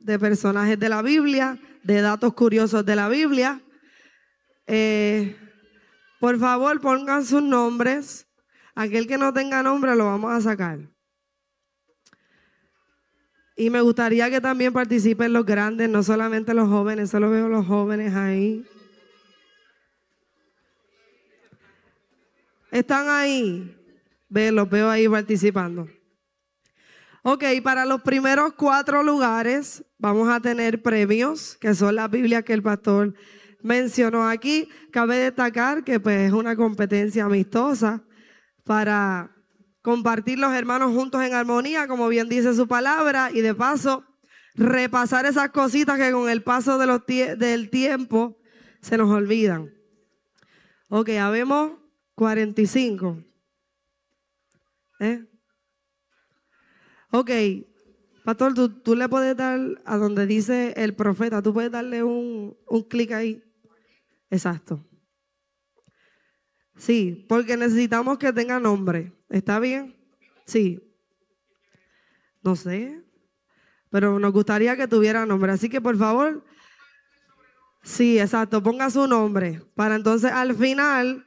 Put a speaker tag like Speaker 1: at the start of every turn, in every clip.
Speaker 1: de personajes de la Biblia, de datos curiosos de la Biblia. Por favor, pongan sus nombres. Aquel que no tenga nombre lo vamos a sacar. Y me gustaría que también participen los grandes, no solamente los jóvenes, solo veo los jóvenes ahí. ¿Están ahí? Los veo ahí participando. Ok, para los primeros 4 lugares vamos a tener premios, que son las Biblias que el pastor mencionó aquí. Cabe destacar que pues, es una competencia amistosa para compartir los hermanos juntos en armonía, como bien dice su palabra, y de paso repasar esas cositas que con el paso del tiempo se nos olvidan. Ok, habemos 45. Ok, pastor, tú le puedes dar a donde dice el profeta, tú puedes darle un clic ahí. Exacto. Sí, porque necesitamos que tenga nombre. ¿Está bien? Sí. No sé, pero nos gustaría que tuviera nombre. Así que por favor, sí, exacto, ponga su nombre. Para entonces al final,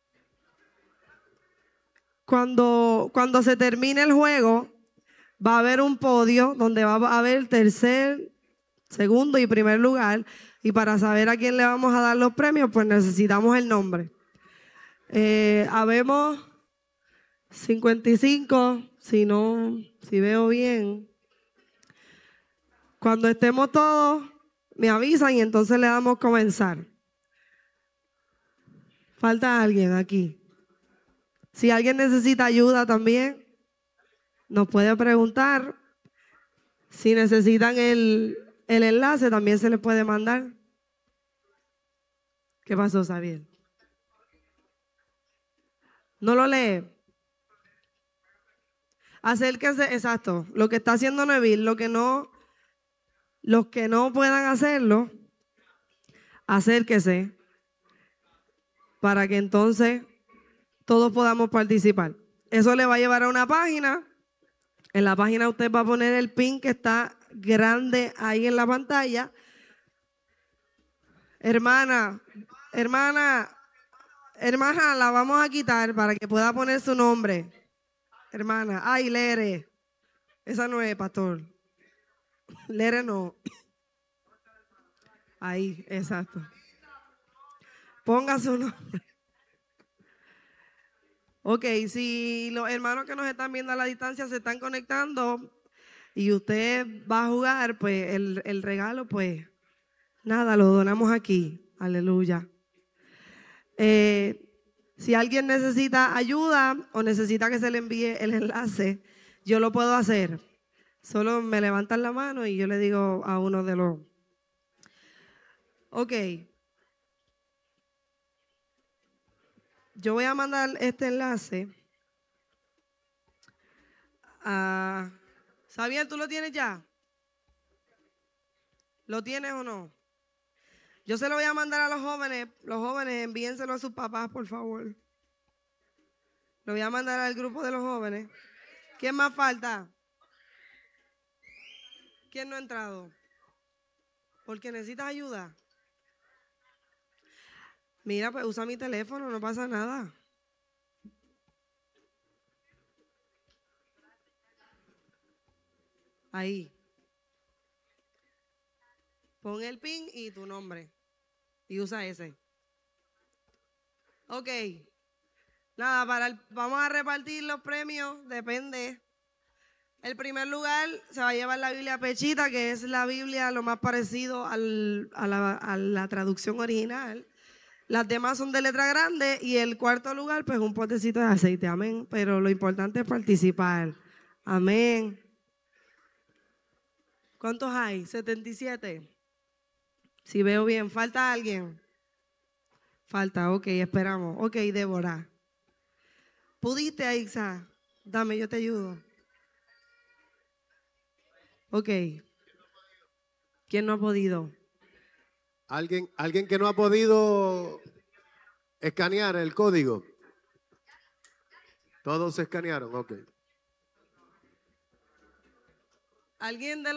Speaker 1: cuando se termine el juego, va a haber un podio donde va a haber tercer, segundo y primer lugar. Y para saber a quién le vamos a dar los premios, pues necesitamos el nombre. Habemos 55, si veo bien. Cuando estemos todos, me avisan y entonces le damos comenzar. Falta alguien aquí. Si alguien necesita ayuda también, nos puede preguntar. Si necesitan el enlace, también se les puede mandar. ¿Qué pasó, Xavier? ¿No lo lee? Acérquense, exacto. Lo que está haciendo Neville, los que no puedan hacerlo, acérquese para que entonces todos podamos participar. Eso le va a llevar a una página. En la página usted va a poner el pin que está grande ahí en la pantalla. Hermana, la vamos a quitar para que pueda poner su nombre. Hermana, ay, Lere. Esa no es, pastor. Lere no. Ahí, exacto. Ponga su nombre. Ok, si los hermanos que nos están viendo a la distancia se están conectando y usted va a jugar, pues el regalo, pues nada, lo donamos aquí. Aleluya. Si alguien necesita ayuda o necesita que se le envíe el enlace, yo lo puedo hacer. Solo me levantan la mano y yo le digo a uno de los... Ok. Yo voy a mandar este enlace a... Xavier, ¿tú lo tienes ya? ¿Lo tienes o no? Yo se lo voy a mandar a los jóvenes. Los jóvenes, envíenselo a sus papás, por favor. Lo voy a mandar al grupo de los jóvenes. ¿Quién más falta? ¿Quién no ha entrado? ¿Porque necesitas ayuda? Mira, pues usa mi teléfono, no pasa nada. Ahí. Pon el pin y tu nombre. Y usa ese. Ok. Nada, vamos a repartir los premios, depende. El primer lugar se va a llevar la Biblia Pechita, que es la Biblia lo más parecido a la traducción original. Las demás son de letra grande y el cuarto lugar, pues un potecito de aceite, amén. Pero lo importante es participar, amén. ¿Cuántos hay? 77. Si veo bien, ¿falta alguien? Falta, ok, esperamos. Ok, Débora. ¿Pudiste, Aixa? Dame, yo te ayudo. Ok. ¿Quién no ha podido?
Speaker 2: ¿Alguien que no ha podido escanear el código? Todos se escanearon, ok.
Speaker 1: ¿Alguien de